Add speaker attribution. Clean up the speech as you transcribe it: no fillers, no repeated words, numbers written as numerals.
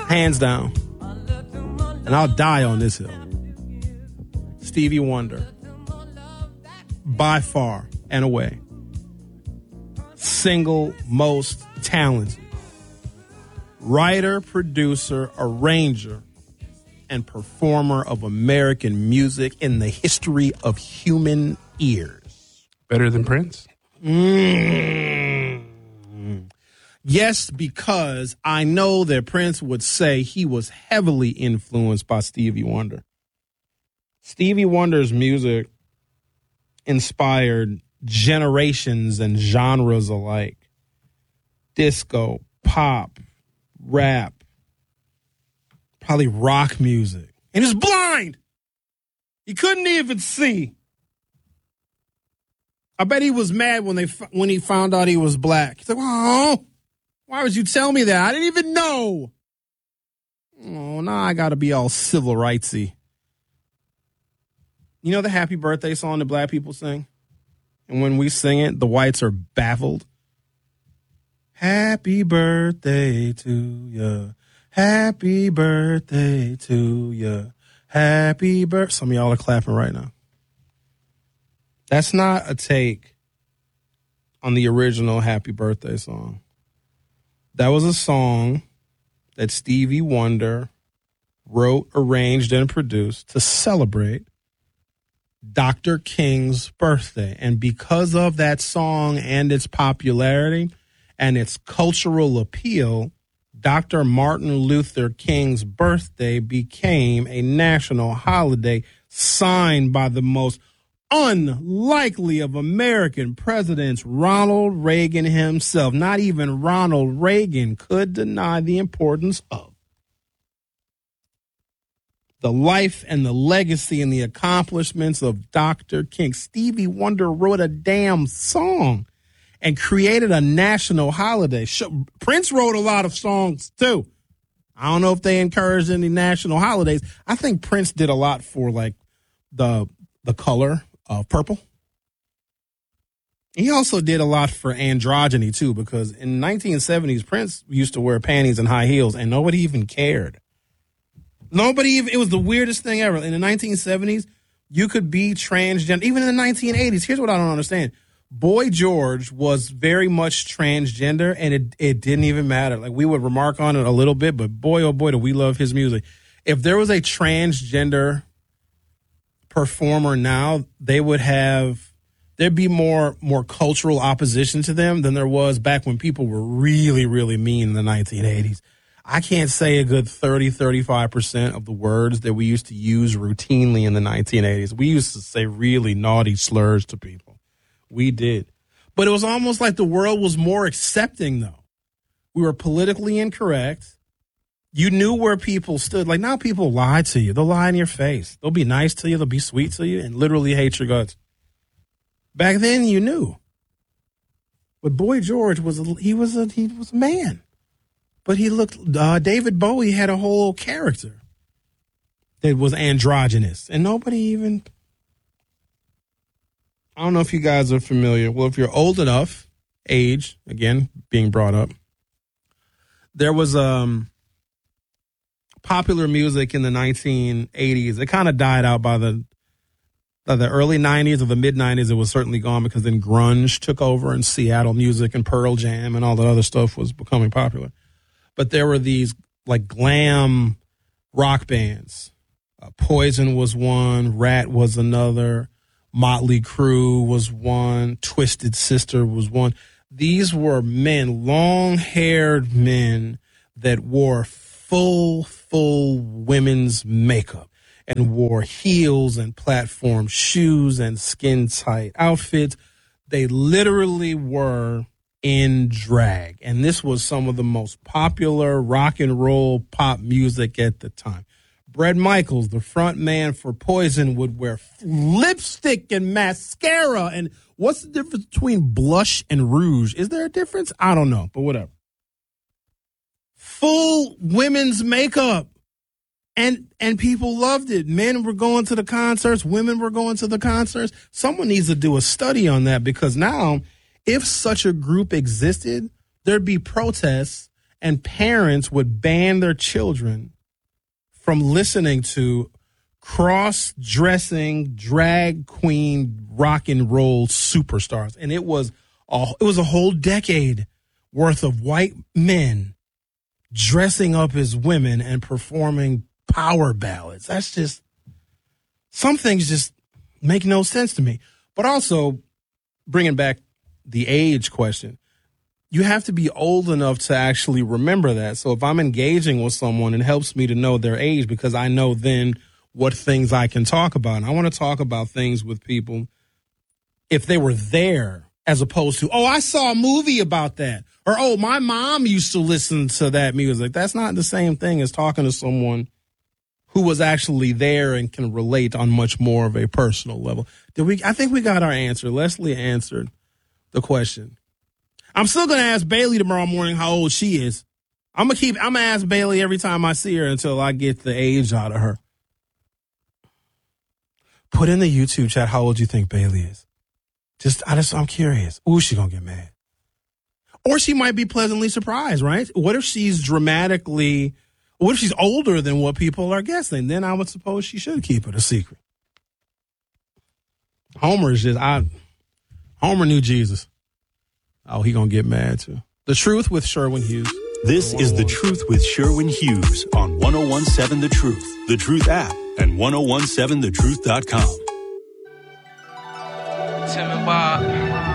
Speaker 1: Hands down. And I'll die on this hill. Stevie Wonder. By far and away. Single most talented. Writer, producer, arranger, and performer of American music in the history of human ears.
Speaker 2: Better than Prince?
Speaker 1: Yes, because I know that Prince would say he was heavily influenced by Stevie Wonder. Stevie Wonder's music inspired generations and genres alike. Disco, pop, rap, probably rock music. And he was blind. He couldn't even see. I bet he was mad when he found out he was black. He's like, oh, why would you tell me that? I didn't even know. Oh, now I got to be all civil rightsy. You know the happy birthday song that black people sing? And when we sing it, the whites are baffled. Happy birthday to ya. Happy birthday to ya. Happy birthday. Some of y'all are clapping right now. That's not a take on the original Happy Birthday song. That was a song that Stevie Wonder wrote, arranged, and produced to celebrate Dr. King's birthday. And because of that song and its popularity and its cultural appeal, Dr. Martin Luther King's birthday became a national holiday signed by the most unlikely of American presidents, Ronald Reagan himself. Not even Ronald Reagan could deny the importance of the life and the legacy and the accomplishments of Dr. King. Stevie Wonder wrote a damn song and created a national holiday. Prince wrote a lot of songs too. I don't know if they encouraged any national holidays. I think Prince did a lot for like the color of purple. He also did a lot for androgyny too, because in the 1970s, Prince used to wear panties and high heels and nobody even cared. It was the weirdest thing ever. In the 1970s, you could be transgender. Even in the 1980s, here's what I don't understand. Boy George was very much transgender, and it didn't even matter. Like, we would remark on it a little bit, but boy, oh boy, do we love his music. If there was a transgender performer now, there'd be more cultural opposition to them than there was back when people were really, really mean in the 1980s. I can't say a good 35% of the words that we used to use routinely in the 1980s. We used to say really naughty slurs to people. We did. But it was almost like the world was more accepting, though. We were politically incorrect. You knew where people stood. Like, now people lie to you. They'll lie in your face. They'll be nice to you. They'll be sweet to you and literally hate your guts. Back then, you knew. But Boy George was a man. But he looked, David Bowie had a whole character that was androgynous. And nobody even, I don't know if you guys are familiar. Well, if you're old enough, age, again, being brought up, there was popular music in the 1980s. It kind of died out by the early 90s or the mid 90s. It was certainly gone because then grunge took over and Seattle music and Pearl Jam and all that other stuff was becoming popular. But there were these like glam rock bands. Poison was one, Rat was another, Motley Crue was one, Twisted Sister was one. These were men, long-haired men that wore full women's makeup and wore heels and platform shoes and skin-tight outfits. They literally were in drag. And this was some of the most popular rock and roll pop music at the time. Bret Michaels, the front man for Poison, would wear lipstick and mascara. And what's the difference between blush and rouge? Is there a difference? I don't know, but whatever. Full women's makeup. And people loved it. Men were going to the concerts. Women were going to the concerts. Someone needs to do a study on that, because now, if such a group existed, there'd be protests And parents would ban their children from listening to cross-dressing drag queen rock and roll superstars. And it was a whole decade worth of white men dressing up as women and performing power ballads. That's just, some things just make no sense to me. But also, bringing back the age question, you have to be old enough to actually remember that. So if I'm engaging with someone, it helps me to know their age because I know then what things I can talk about. And I want to talk about things with people if they were there, as opposed to, oh, I saw a movie about that. Or, oh, my mom used to listen to that music. That's not the same thing as talking to someone who was actually there and can relate on much more of a personal level. I think we got our answer. Leslie answered the question. I'm still going to ask Bailey tomorrow morning how old she is. I'm going to ask Bailey every time I see her until I get the age out of her. Put in the YouTube chat how old you think Bailey is. I'm curious. Ooh, she going to get mad. Or she might be pleasantly surprised, right? What if she's older than what people are guessing? Then I would suppose she should keep it a secret. Homer knew Jesus. Oh, he gonna get mad too. The Truth with Sherwin Hughes.
Speaker 2: This is The Truth with Sherwin Hughes on 101.7 The Truth, The Truth app, and 1017thetruth.com.